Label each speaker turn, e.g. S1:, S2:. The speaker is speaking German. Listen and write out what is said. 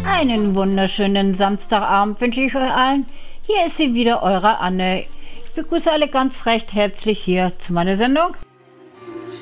S1: Einen wunderschönen Samstagabend wünsche ich euch allen. Hier ist sie wieder, eure Anne. Ich begrüße alle ganz recht herzlich hier zu meiner Sendung